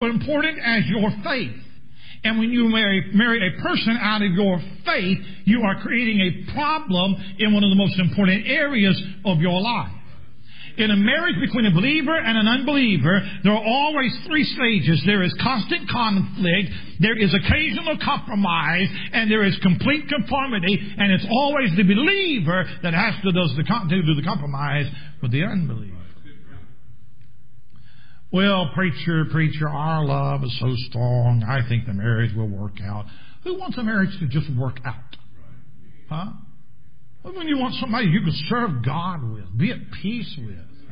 important as your faith. And when you marry a person out of your faith, you are creating a problem in one of the most important areas of your life. In a marriage between a believer and an unbeliever, there are always three stages. There is constant conflict, there is occasional compromise, and there is complete conformity. And it's always the believer that has to do the compromise with the unbeliever. Well, preacher, our love is so strong, I think the marriage will work out. Who wants a marriage to just work out? Huh? Well, when you want somebody you can serve God with, be at peace with.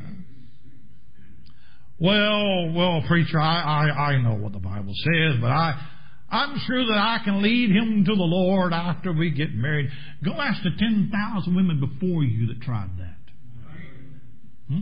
Well, preacher, I know what the Bible says, but I'm sure that I can lead him to the Lord after we get married. Go ask the 10,000 women before you that tried that.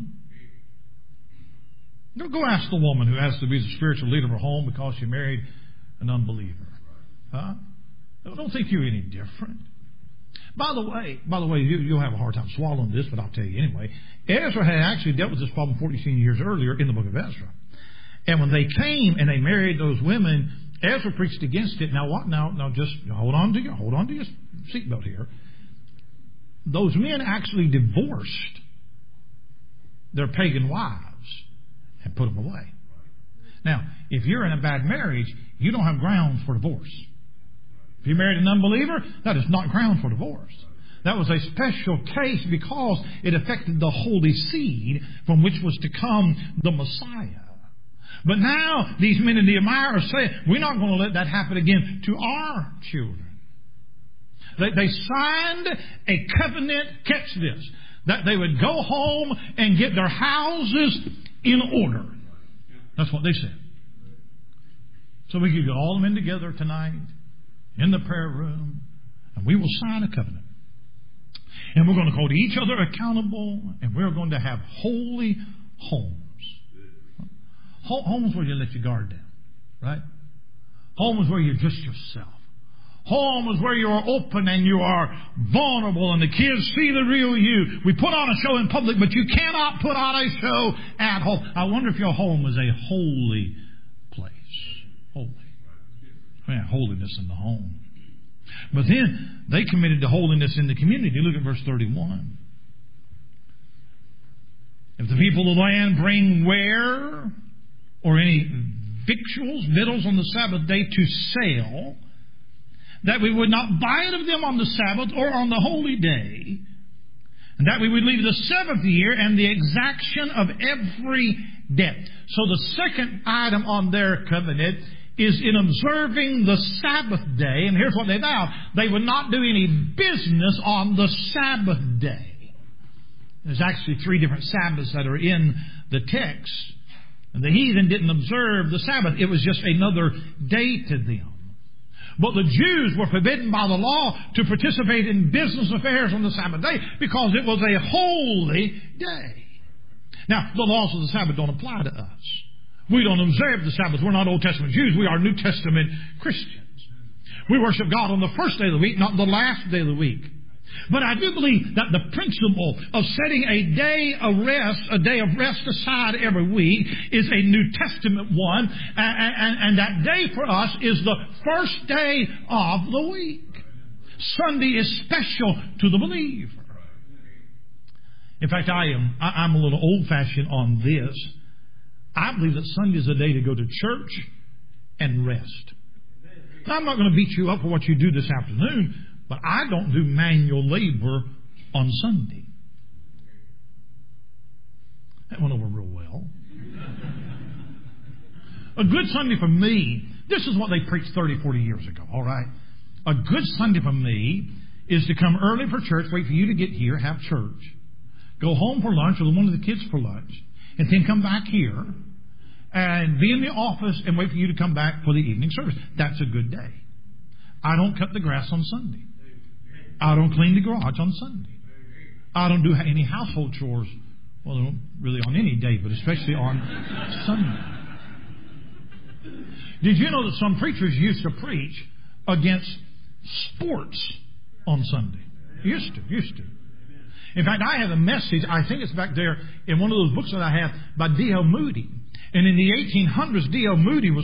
Go ask the woman who has to be the spiritual leader of her home because she married an unbeliever. Huh? Don't think you're any different. By the way, you'll have a hard time swallowing this, but I'll tell you anyway. Ezra had actually dealt with this problem 14 years earlier in the book of Ezra. And when they came and they married those women, Ezra preached against it. Now what? Now just hold on to your seatbelt here. Those men actually divorced their pagan wives and put them away. Now, if you're in a bad marriage, you don't have grounds for divorce. If you married an unbeliever, that is not ground for divorce. That was a special case because it affected the holy seed from which was to come the Messiah. But now these men in Nehemiah are saying, we're not going to let that happen again to our children. They signed a covenant, catch this, that they would go home and get their houses in order. That's what they said. So we could get all the men together tonight in the prayer room, and we will sign a covenant. And we're going to hold each other accountable, and we're going to have holy homes. Homes where you let your guard down, right? Homes where you're just yourself. Homes where you are open and you are vulnerable and the kids see the real you. We put on a show in public, but you cannot put on a show at home. I wonder if your home is a holy place. Holy. Man, holiness in the home. But then they committed to holiness in the community. Look at verse 31. If the people of the land bring ware or any victuals on the Sabbath day to sale, that we would not buy it of them on the Sabbath or on the holy day, and that we would leave the seventh year and the exaction of every debt. So the second item on their covenant is in observing the Sabbath day. And here's what they vowed. They would not do any business on the Sabbath day. There's actually 3 different Sabbaths that are in the text. And the heathen didn't observe the Sabbath. It was just another day to them. But the Jews were forbidden by the law to participate in business affairs on the Sabbath day because it was a holy day. Now, the laws of the Sabbath don't apply to us. We don't observe the Sabbath. We're not Old Testament Jews. We are New Testament Christians. We worship God on the first day of the week, not the last day of the week. But I do believe that the principle of setting a day of rest aside every week is a New Testament one. And that day for us is the first day of the week. Sunday is special to the believer. In fact, I'm a little old-fashioned on this. I believe that Sunday is a day to go to church and rest. Now, I'm not going to beat you up for what you do this afternoon, but I don't do manual labor on Sunday. That went over real well. A good Sunday for me, this is what they preached 30, 40 years ago, all right? A good Sunday for me is to come early for church, wait for you to get here, have church, go home for lunch with one of the kids for lunch, and then come back here and be in the office and wait for you to come back for the evening service. That's a good day. I don't cut the grass on Sunday. I don't clean the garage on Sunday. I don't do any household chores, well, really on any day, but especially on Sunday. Did you know that some preachers used to preach against sports on Sunday? Used to. In fact, I have a message, I think it's back there in one of those books that I have, by D.L. Moody. And in the 1800s, D.L. Moody was